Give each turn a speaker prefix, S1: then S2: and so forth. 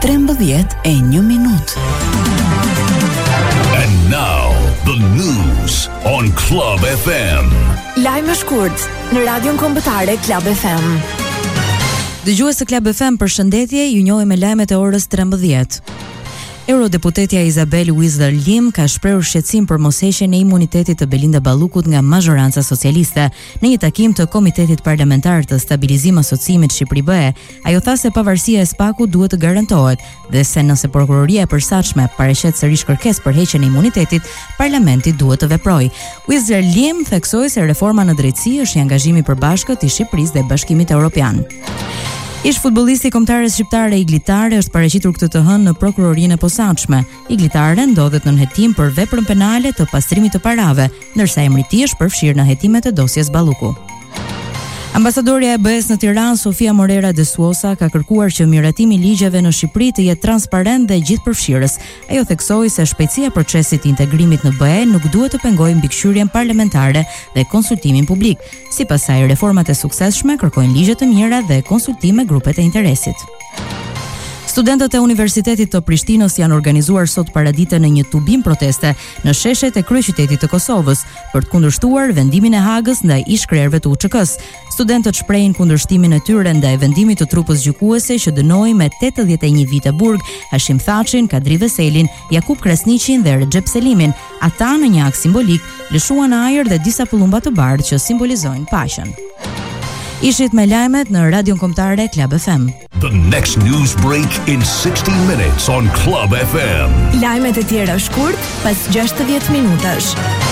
S1: 13:01.
S2: And now the news on Club FM.
S3: Lajme shkurt në radion kombëtare Club FM.
S4: Dëgjues të Club FM, përshëndetje, ju njohim me lajmet e orës 13. Eurodeputetja Izabel Wiesler Lim ka shprehur shqetësim për mosheqjen e imunitetit të Belinda Ballukut nga mazhoranca socialiste në një takim të Komitetit Parlamentar të Stabilizim Asociimit Shqipëri-BE. Ajo tha se pavarësia e SPAK-ut duhet të garantohet dhe se nëse prokuroria e përshtatshme paraqet sërish kërkesë për heqjen e imunitetit, Parlamenti duhet të veprojë. Wiesler Lim theksoi se reforma në drejtësi është një angazhim i përbashkët i Shqipërisë dhe Bashkimit Evropian. Ish futbollisti kombëtare shqiptare Iglitare është paraqitur këtë të hënë në prokurorinë e posaçme. Iglitare ndodhet në hetim për veprën penale të pastrimit të parave, ndërsa emri i tij është përfshirë në hetimet e dosjes Balluku. Ambasadorja e BE-s në Tiranë, Sofia Morera de Sousa, ka kërkuar që miratimi i ligjeve në Shqipëri të jetë transparent dhe gjithëpërfshirës. Ajo theksoi se shpejtësia e procesit të integrimit në BE nuk duhet të pengojë mbikëqyrjen parlamentare dhe konsultimin publik. Sipas saj, reformat e suksesshme kërkojnë ligje të mira dhe konsultime grupet e interesit. Studentët e Universitetit të Prishtinës janë organizuar sot paradite në një tubim proteste në sheshet e kryeqytetit të Kosovës për të kundërshtuar vendimin e Hagës ndaj ish-krerëve të UÇK-s. Studentët shprehin kundërshtimin e tyre ndaj vendimit të trupës gjykuese që dënoi me 81 vite burg Hashim Thaçin, Kadri Veselin, Jakub Krasniqin dhe Recep Selimin. Ata në një akt simbolik lëshuan ajër dhe disa pëllumba të bardhë që simbolizojnë paqen. Ishit me lajmet në radion kombëtare Club FM.
S2: The next news break in 60 minutes on Club FM.
S3: Lajmet e tjera shkurt pas 60 minutash.